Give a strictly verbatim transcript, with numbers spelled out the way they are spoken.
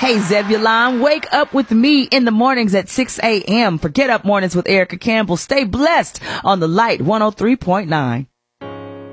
Hey, Zebulon, wake up with me in the mornings at six a.m. for Get Up Mornings with Erica Campbell. Stay blessed on the Light one oh three point nine.